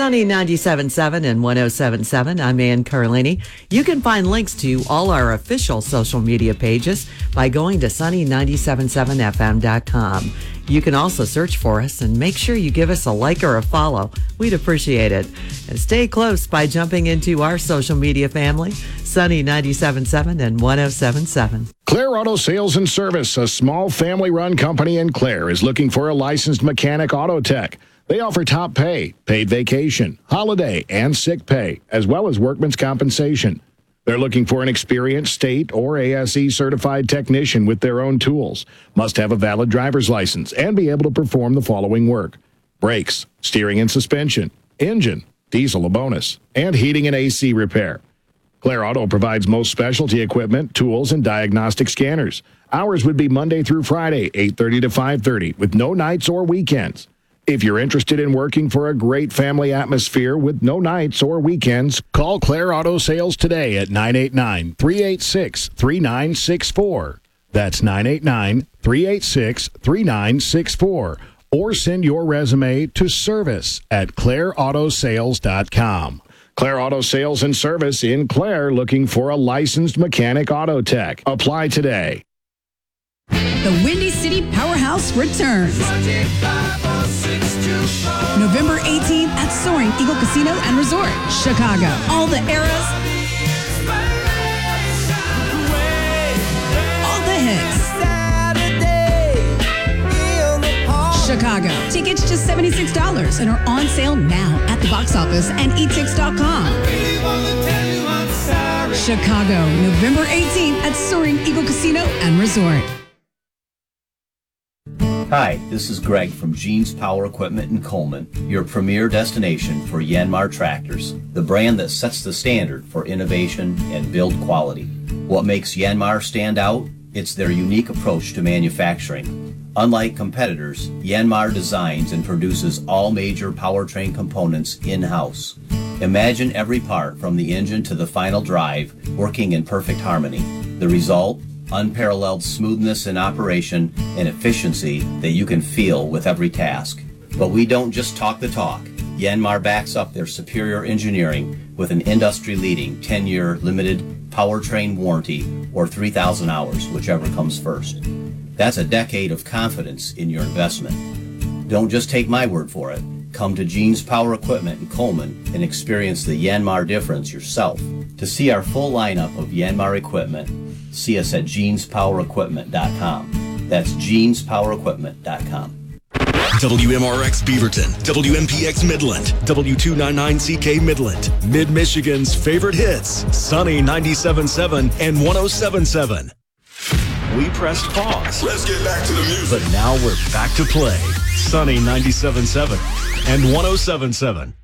Sunny 97.7 and 107.7. I'm Ann Carlini. You can find links to all our official social media pages by going to sunny977fm.com. You can also search for us and make sure you give us a like or a follow. We'd appreciate it. And stay close by jumping into our social media family, Sunny 97.7 and 107.7. Claire Auto Sales and Service, a small family-run company in Claire, is looking for a licensed mechanic auto tech. They offer top pay, paid vacation, holiday, and sick pay, as well as workman's compensation. They're looking for an experienced state or ASE certified technician with their own tools. Must have a valid driver's license and be able to perform the following work: brakes, steering and suspension, engine, diesel a bonus, and heating and AC repair. Claire Auto provides most specialty equipment, tools, and diagnostic scanners. Hours would be Monday through Friday, 8:30 to 5:30, with no nights or weekends. If you're interested in working for a great family atmosphere with no nights or weekends, call Claire Auto Sales today at 989-386-3964. That's 989-386-3964. Or send your resume to service@claireautosales.com. Claire Auto Sales and Service in Claire, looking for a licensed mechanic auto tech. Apply today. The Windy City Powerhouse returns. November 18th at Soaring Eagle Casino and Resort, Chicago. All the eras, all the hits. Chicago. Tickets just $76 and are on sale now at the box office and etix.com. Chicago, November 18th at Soaring Eagle Casino and Resort. Hi, this is Greg from Gene's Power Equipment in Coleman, your premier destination for Yanmar tractors, the brand that sets the standard for innovation and build quality. What makes Yanmar stand out? It's their unique approach to manufacturing. Unlike competitors, Yanmar designs and produces all major powertrain components in-house. Imagine every part from the engine to the final drive working in perfect harmony. The result? Unparalleled smoothness in operation and efficiency that you can feel with every task. But we don't just talk the talk. Yanmar backs up their superior engineering with an industry-leading 10-year limited powertrain warranty or 3,000 hours, whichever comes first. That's a decade of confidence in your investment. Don't just take my word for it. Come to Gene's Power Equipment in Coleman and experience the Yanmar difference yourself. To see our full lineup of Yanmar equipment, see us at jeanspowerequipment.com. That's jeanspowerequipment.com. WMRX Beaverton, WMPX Midland, W299CK Midland, Mid-Michigan's favorite hits, Sunny 97.7 and 107.7. We pressed pause. Let's get back to the music. But now we're back to play. Sunny 97.7 and 107.7.